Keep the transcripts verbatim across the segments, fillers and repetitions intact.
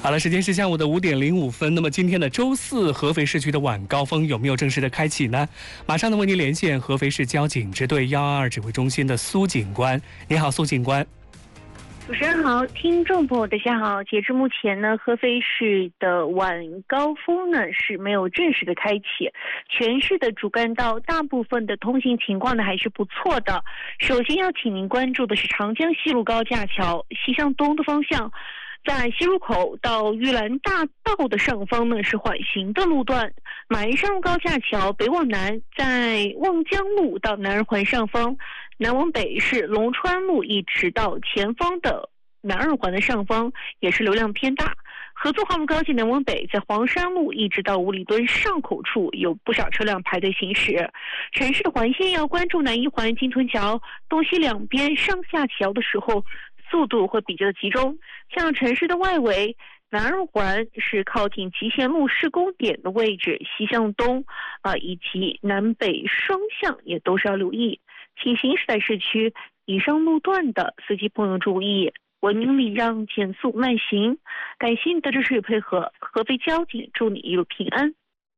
好了，时间是下午的五点零五分。那么今天的周四，合肥市区的晚高峰有没有正式的开启呢？马上呢为您连线合肥市交警支队幺二二指挥中心的苏警官。你好，苏警官。 主持人好，听众朋友大家好。截至目前呢，合肥市的晚高峰呢是没有正式的开启，全市的主干道大部分的通行情况呢还是不错的。首先要请您关注的是长江西路高架桥西向东的方向，在西入口到玉兰大道的上方呢是缓行的路段，马鞍山路高架桥北往南，在望江路到南二环上方，南往北是龙川路一直到前方的南二环的上方，也是流量偏大。合作化路高线南往北，在黄山路一直到五里墩上口处有不少车辆排队行驶。城市的环线要关注南一环金屯桥东西两边上下桥的时候，速度会比较集中。像城市的外围，南二环是靠近集贤路施工点的位置，西向东啊、呃，以及南北双向也都是要留意。请行驶在市区以上路段的司机朋友注意，文明礼让，减速慢行。感谢你的支持与配合，合肥交警祝你一路平安。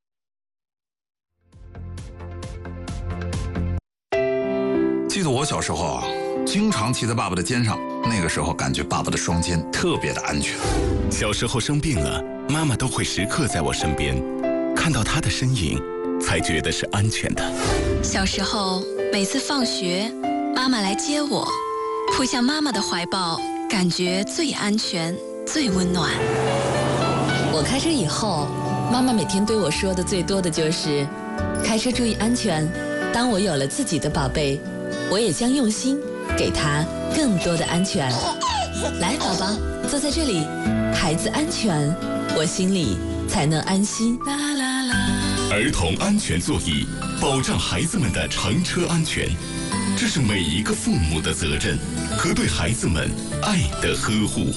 记得我小时候啊，经常骑在爸爸的肩上，那个时候感觉爸爸的双肩特别的安全。 小时候生病了，妈妈都会时刻在我身边，看到她的身影才觉得是安全的。 小时候每次放学，妈妈来接我，扑向妈妈的怀抱，感觉最安全最温暖。 我开车以后，妈妈每天对我说的最多的就是开车注意安全。当我有了自己的宝贝，我也将用心给他更多的安全。来，宝宝，坐在这里，孩子安全，我心里才能安心。 儿童安全座椅，保障孩子们的乘车安全，这是每一个父母的责任和对孩子们爱的呵护。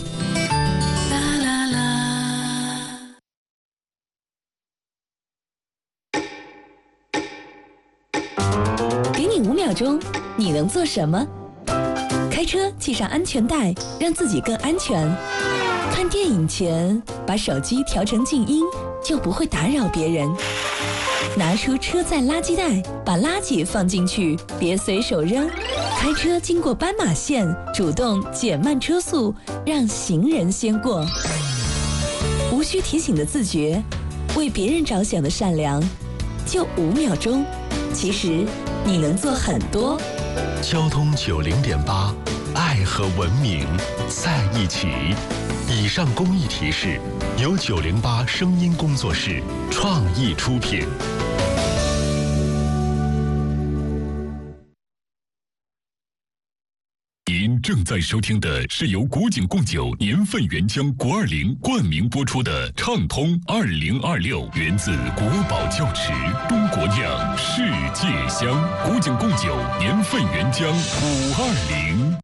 给你五秒钟，你能做什么？开车系上安全带，让自己更安全。看电影前，把手机调成静音，就不会打扰别人。拿出车载垃圾袋，把垃圾放进去，别随手扔。开车经过斑马线，主动减慢车速，让行人先过。无需提醒的自觉，为别人着想的善良，就五秒钟，其实你能做很多。 交通九零点八，爱和文明在一起。以上公益提示由九零八声音工作室创意出品。 您正在收听的是由古井贡酒年份原浆国二零冠名播出的畅通二零二六，源自国宝窖池，中国酿，世界香。古井贡酒年份原浆五二零。